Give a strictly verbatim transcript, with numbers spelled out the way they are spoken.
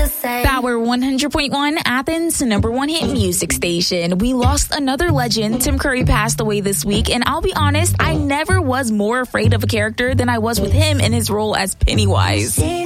same. Power one hundred point one, Athens' number one hit music station. We lost another legend. Tim Curry passed away this week, and I'll be honest, I never was more afraid of a character than I was with him in his role as Pennywise.